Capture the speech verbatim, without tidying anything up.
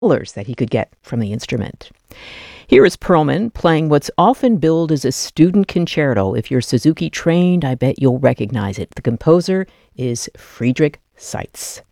colors that he could get from the instrument. Here is Perlman playing what's often billed as a student concerto. If you're Suzuki trained, I bet you'll recognize it. The composer is Friedrich Seitz.